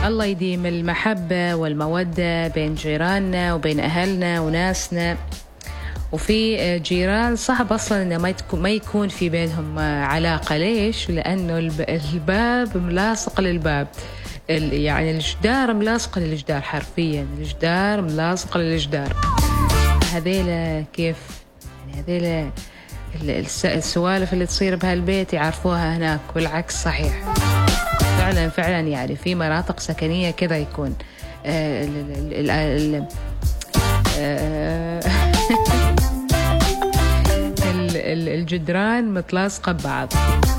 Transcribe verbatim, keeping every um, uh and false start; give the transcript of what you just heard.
الله يديم المحبة والمودة بين جيراننا وبين أهلنا وناسنا. وفي جيران صعب أصلا إنه ما ما يكون في بينهم علاقة. ليش؟ لأنه الباب ملاصق للباب، يعني الجدار ملاصق للجدار، حرفيا الجدار ملاصق للجدار. هذيلا كيف يعني هذيلا السوالف اللي تصير بهالبيت يعرفوها هناك، والعكس صحيح. فعلا فعلا يعني في مناطق سكنية كذا يكون آه ال ال ال آه الجدران متلاصقة ببعض.